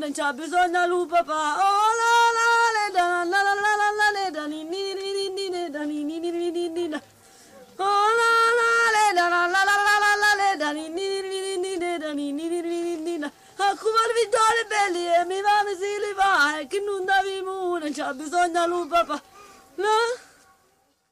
non c'ha bisogno lui papà. Oh la la le da la la la la la le da ni ni ni ni ni ni da ni ni ni ni ni ni da. Oh la la le da la la la la la la le da ni ni ni ni ni ni da ni ni ni ni ni da. A come vittorie belli e mi va si li va che non davi mu non c'ha bisogno lui papà. La